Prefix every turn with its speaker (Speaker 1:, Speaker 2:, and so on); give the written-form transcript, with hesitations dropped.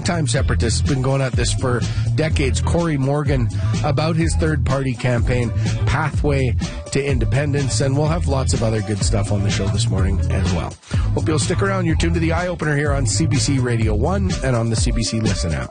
Speaker 1: big-time separatist, has been going at this for decades, Corey Morgan, about his third-party campaign, Pathway to Independence, and we'll have lots of other good stuff on the show this morning as well. Hope you'll stick around. You're tuned to The Eye Opener here on CBC Radio 1 and on the CBC Listen app.